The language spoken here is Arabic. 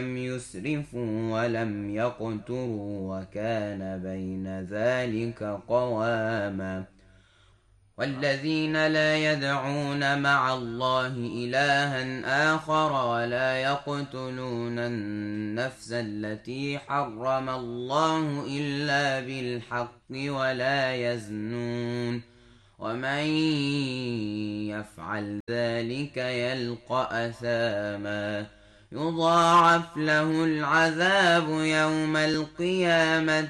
لم يسرفوا ولم يقتروا وكان بين ذلك قواما والذين لا يدعون مع الله إلها آخر ولا يقتلون النفس التي حرم الله إلا بالحق ولا يزنون ومن يفعل ذلك يلقى أثاما يضاعف له العذاب يوم القيامة